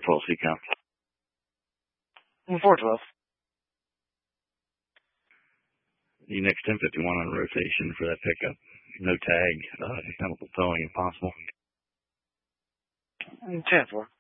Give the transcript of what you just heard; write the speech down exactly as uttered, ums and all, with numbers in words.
twelve C count. four twelve. The next ten fifty-one on rotation for that pickup. No tag. Uh, chemical towing if possible. ten four.